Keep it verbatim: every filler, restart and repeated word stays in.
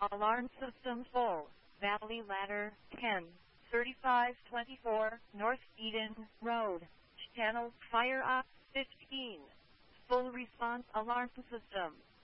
Alarm system full. Valley Ladder, ten, thirty-five twenty-four, North Eden Road. Channel Fire Up, fifteen. Full response alarm system.